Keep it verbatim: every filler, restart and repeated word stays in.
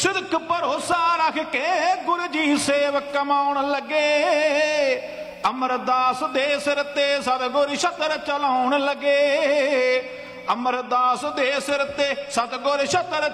सिदक भरोसा रख के गुरु जी सेवक कमाउण लगे। अमरदास दे सिर ते सतगुर छत्र चलाउण लगे। अमरदास दे सिर ते सतगुर छत्र